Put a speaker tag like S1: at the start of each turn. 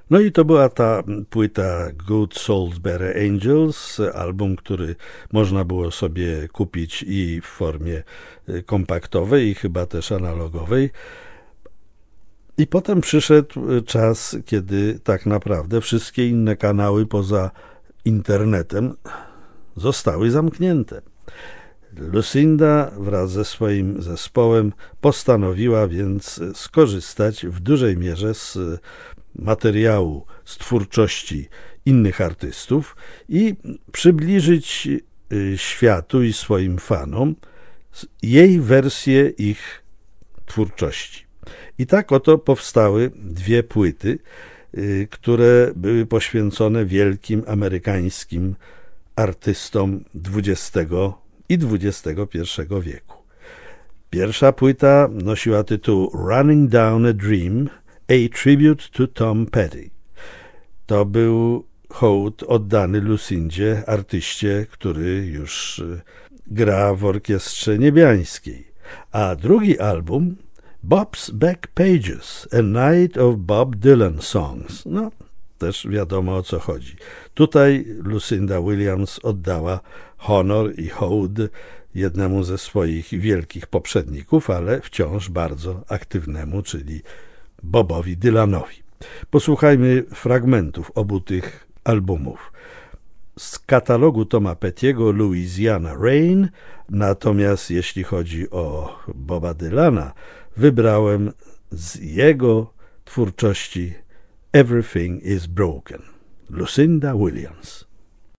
S1: No i to była ta płyta Good Salisbury Angels, album, który można było sobie kupić i w formie kompaktowej, i chyba też analogowej. I potem przyszedł czas, kiedy tak naprawdę wszystkie inne kanały poza internetem zostały zamknięte. Lucinda wraz ze swoim zespołem postanowiła więc skorzystać w dużej mierze z materiału, z twórczości innych artystów i przybliżyć światu i swoim fanom jej wersję ich twórczości. I tak oto powstały dwie płyty, które były poświęcone wielkim amerykańskim artystom XX i XXI wieku. Pierwsza płyta nosiła tytuł Running Down a Dream, a Tribute to Tom Petty. To był hołd oddany Lucindzie, artyście, który już gra w orkiestrze niebiańskiej. A drugi album Bob's Back Pages, A Night of Bob Dylan Songs. No, też wiadomo o co chodzi. Tutaj Lucinda Williams oddała honor i hołd jednemu ze swoich wielkich poprzedników, ale wciąż bardzo aktywnemu, czyli Bobowi Dylanowi. Posłuchajmy fragmentów obu tych albumów. Z katalogu Toma Pettiego Louisiana Rain, natomiast jeśli chodzi o Boba Dylana, wybrałem z jego twórczości Everything is Broken. Lucinda Williams.